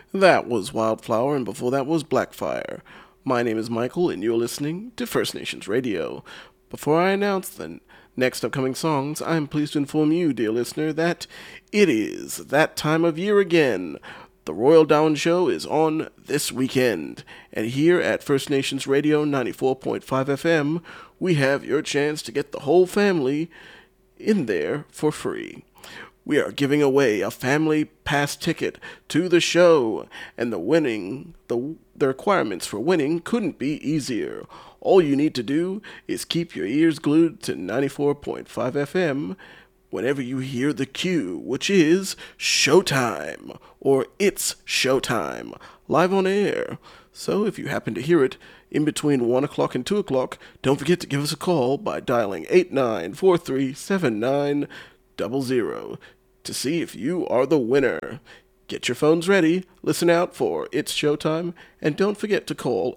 That was Wildflower, and before that was Blackfire. My name is Michael, and you're listening to First Nations Radio. Before I announce the next upcoming songs, I'm pleased to inform you, dear listener, that it is that time of year again. The Royal Darwin Show is on this weekend, and here at First Nations Radio 94.5 FM, we have your chance to get the whole family in there for free. We are giving away a family pass ticket to the show, and the requirements for winning couldn't be easier. All you need to do is keep your ears glued to 94.5 FM whenever you hear the cue, which is Showtime, or It's Showtime, live on air. So if you happen to hear it in between 1 o'clock and 2 o'clock, don't forget to give us a call by dialing 89437900 to see if you are the winner. Get your phones ready, listen out for It's Showtime, and don't forget to call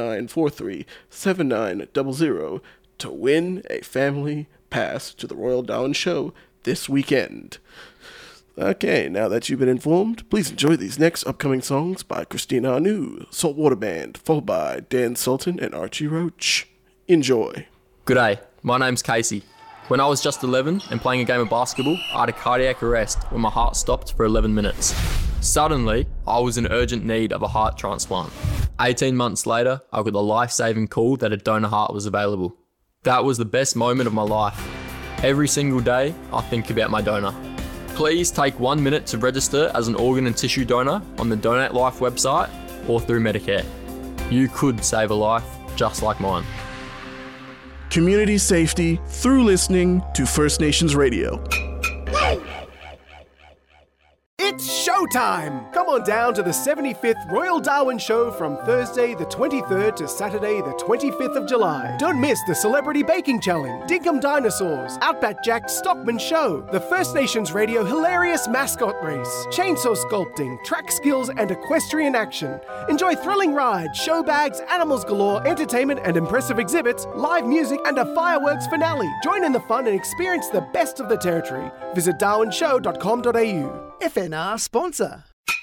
89437900 to win a family pass to the Royal Darwin Show this weekend. Okay, now that you've been informed, please enjoy these next upcoming songs by Christina Anu, Saltwater Band, followed by Dan Sultan and Archie Roach. Enjoy. G'day, my name's Casey. When I was just 11 and playing a game of basketball, I had a cardiac arrest when my heart stopped for 11 minutes. Suddenly, I was in urgent need of a heart transplant. 18 months later, I got the life-saving call that a donor heart was available. That was the best moment of my life. Every single day, I think about my donor. Please take 1 minute to register as an organ and tissue donor on the Donate Life website or through Medicare. You could save a life just like mine. Community safety through listening to First Nations Radio. It's showtime! Come on down to the 75th Royal Darwin Show from Thursday the 23rd to Saturday the 25th of July. Don't miss the Celebrity Baking Challenge, Dinkum Dinosaurs, Outback Jack's Stockman Show, the First Nations Radio Hilarious Mascot Race, Chainsaw Sculpting, Track Skills and Equestrian Action. Enjoy thrilling rides, show bags, animals galore, entertainment and impressive exhibits, live music and a fireworks finale. Join in the fun and experience the best of the territory. Visit darwinshow.com.au. FNR sponsor.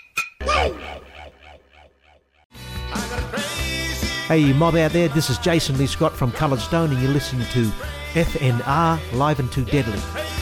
Hey, you mob out there, this is Jason Lee Scott from Coloured Stone and you're listening to FNR Live and Too Deadly.